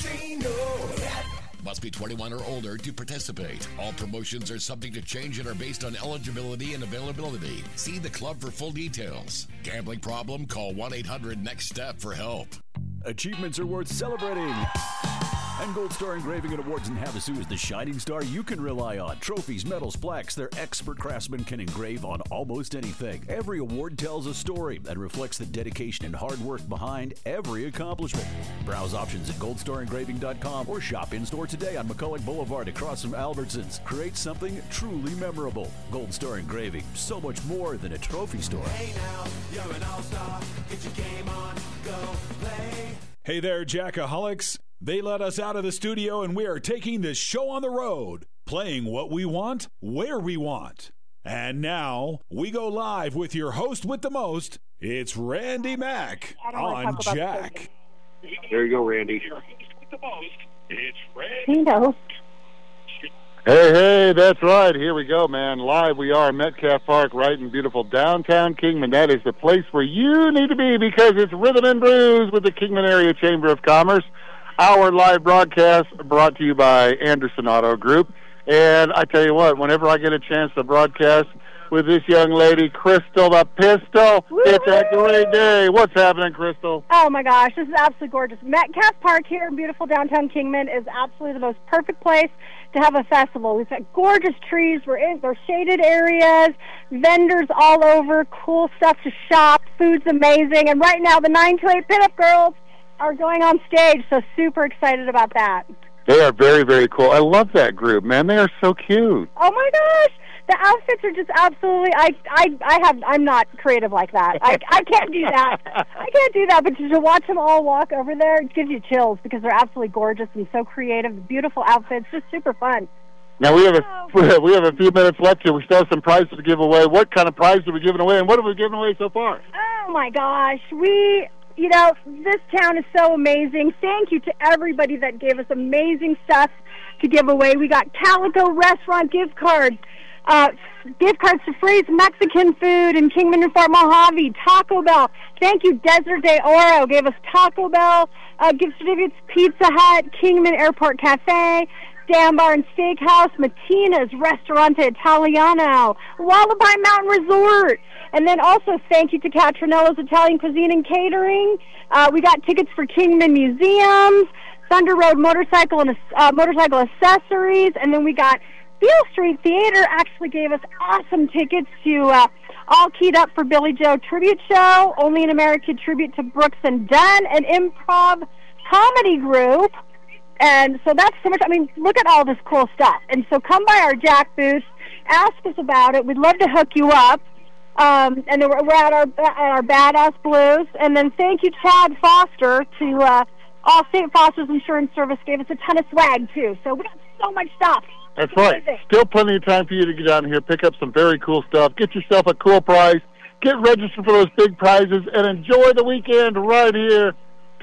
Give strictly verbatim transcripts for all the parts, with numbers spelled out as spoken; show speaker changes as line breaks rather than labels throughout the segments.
Must be twenty-one or older to participate. All promotions are subject to change and are based on eligibility and availability. See the club for full details. Gambling problem? Call one eight hundred next step for help.
Achievements are worth celebrating. And Gold Star Engraving and Awards in Havasu is the shining star you can rely on. Trophies, medals, plaques, their expert craftsmen can engrave on almost anything. Every award tells a story and reflects the dedication and hard work behind every accomplishment. Browse options at gold star engraving dot com or shop in-store today on McCulloch Boulevard across from Albertsons. Create something truly memorable. Gold Star Engraving, so much more than a trophy store.
Hey now, you're an all-star. Get your game on, go play.
Hey there, Jackaholics. They let us out of the studio, and we are taking this show on the road, playing what we want, where we want. And now, we go live with your host with the most. It's Randy Mack on Jack.
There you go, Randy.
It's Randy.
He knows.
Hey, hey, that's right. Here we go, man. Live we are, Metcalf Park, right in beautiful downtown Kingman. That is the place where you need to be because it's Rhythm and Brews with the Kingman Area Chamber of Commerce. Our live broadcast brought to you by Anderson Auto Group. And I tell you what, whenever I get a chance to broadcast with this young lady, Crystal the Pistol, Woo-hoo! It's a great day. What's happening, Crystal?
Oh, my gosh, this is absolutely gorgeous. Metcalf Park here in beautiful downtown Kingman is absolutely the most perfect place to have a festival. We've got gorgeous trees. We're in there's shaded areas, vendors all over, cool stuff to shop. Food's amazing. And right now, the nine two eight Pinup Girls are going on stage, so super excited about that.
They are very, very cool. I love that group, man. They are so cute.
Oh my gosh, the outfits are just absolutely. I, I, I have. I'm not creative like that. I, I can't do that. I can't do that. But to watch them all walk over there, it gives you chills because they're absolutely gorgeous and so creative. Beautiful outfits, just super fun.
Now we have a we have a few minutes left here. We still have some prizes to give away. What kind of prizes are we giving away, and what have we given away so far?
Oh my gosh, we. You know, this town is so amazing. Thank you to everybody that gave us amazing stuff to give away. We got Calico Restaurant gift cards, uh, gift cards to Fray's Mexican food in Kingman and Fort Mojave, Taco Bell. Thank you, Desert de Oro gave us Taco Bell, uh, gift certificates, Pizza Hut, Kingman Airport Cafe, Dan Bar and Steakhouse, Matina's Restaurante Italiano, Wallaby Mountain Resort. And then also thank you to Catronello's Italian Cuisine and Catering. Uh, we got tickets for Kingman Museums, Thunder Road Motorcycle and uh, Motorcycle Accessories, and then we got Beale Street Theater actually gave us awesome tickets to uh, All Keyed Up for Billy Joe Tribute Show, Only an American Tribute to Brooks and Dunn, an improv comedy group. And so that's so much. I mean, look at all this cool stuff. And so come by our Jack booth, ask us about it. We'd love to hook you up. Um, and then we're, we're at our at our Badass Blues. And then thank you, Chad Foster, to uh, Allstate Foster's Insurance Service gave us a ton of swag, too. So we got so much stuff.
That's right. Still plenty of time for you to get down here, pick up some very cool stuff, get yourself a cool prize, get registered for those big prizes, and enjoy the weekend right here,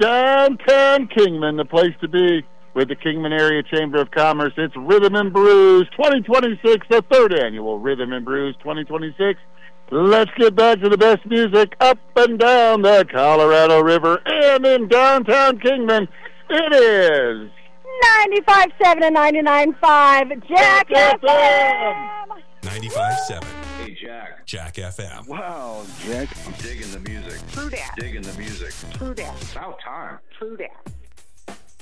downtown Kingman, the place to be with the Kingman Area Chamber of Commerce. It's Rhythm and Brews twenty twenty-six, the third annual Rhythm and Brews twenty twenty-six. Let's get back to the best music up and down the Colorado River and in downtown Kingman. It is
ninety-five point seven and ninety-nine point five Jack F M.
ninety-five point seven.
Hey, Jack.
Jack F M.
Wow, Jack.
I'm digging the music.
True that.
Digging the music.
True that.
About time.
True that.